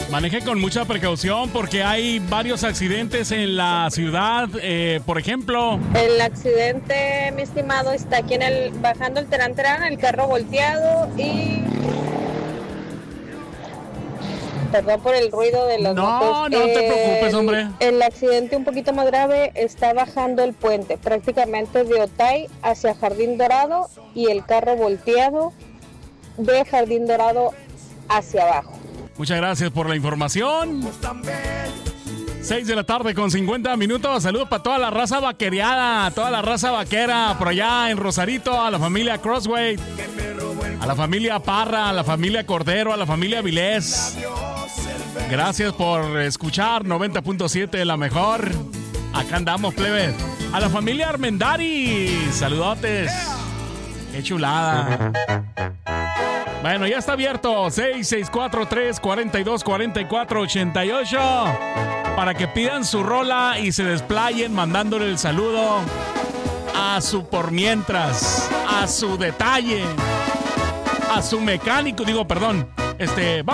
Maneje con mucha precaución porque hay varios accidentes en la ciudad. Por ejemplo, el accidente, mi estimado, está aquí bajando el Terán Terán, el carro volteado y... Perdón por el ruido de los motos. No te preocupes, hombre. El accidente un poquito más grave está bajando el puente, prácticamente de Otay hacia Jardín Dorado y el carro volteado de Jardín Dorado hacia abajo. Muchas gracias por la información. 6 de la tarde con 50 minutos. Saludos para toda la raza vaquereada, toda la raza vaquera por allá en Rosarito, a la familia Crossway, a la familia Parra, a la familia Cordero, a la familia Vilés. Gracias por escuchar 90.7, la mejor. Acá andamos, plebes. A la familia Armendari, saludotes. Qué chulada. Bueno, ya está abierto 6643-4244-88 para que pidan su rola y se desplayen mandándole el saludo a su por mientras, a su detalle, a su mecánico,